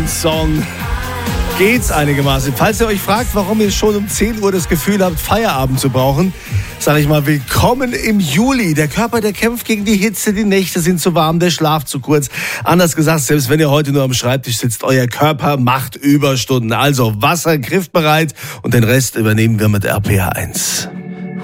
RPA1-Song geht's einigermaßen. Falls ihr euch fragt, warum ihr schon um 10 Uhr das Gefühl habt, Feierabend zu brauchen, sage ich mal, willkommen im Juli. Der Körper, der kämpft gegen die Hitze, die Nächte sind zu warm, der Schlaf zu kurz. Anders gesagt, selbst wenn ihr heute nur am Schreibtisch sitzt, euer Körper macht Überstunden. Also Wasser griffbereit und den Rest übernehmen wir mit RPA1.